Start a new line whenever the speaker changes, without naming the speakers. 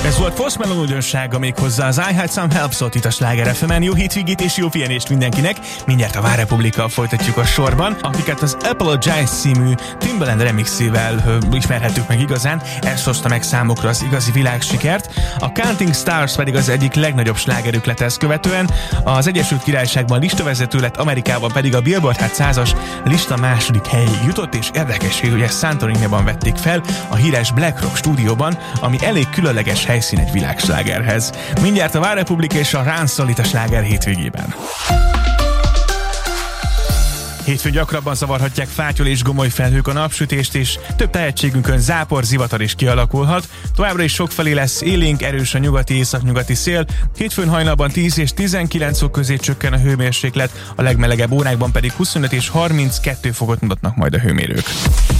Ez volt Post Malone újdonsága, méghozzá az I Had Some Help szólt itt a Sláger FM-en. Jó hétvégét és jó pihenést mindenkinek. Mindjárt a Várrepublikkal folytatjuk a sorban, akiket az Apologize című Timbaland remixével ismerhettük meg igazán. Ez hozta meg számukra az igazi világsikert. A Counting Stars pedig az egyik legnagyobb slágerük lett ezt követően. Az Egyesült Királyságban listavezető lett, Amerikában pedig a Billboard Hot 100-as lista második helyig jutott, és érdekesség, hogy ezt Santoriniban vették fel, a híres Black Rock stúdióban, ami elég különleges helyszín egy világslágerhez. Mindjárt a Várrepublik és a Rán szól itt a Sláger hétvégében. Hétfőn gyakrabban zavarhatják fátyol és gomoly felhők a napsütést, és több tehetségünkön zápor, zivatar is kialakulhat. Továbbra is sokfelé lesz élénk, erős a nyugati északnyugati szél. Hétfőn hajnalban 10 és 19 fok közé csökken a hőmérséklet, a legmelegebb órákban pedig 25 és 32 fokot mutatnak majd a hőmérők.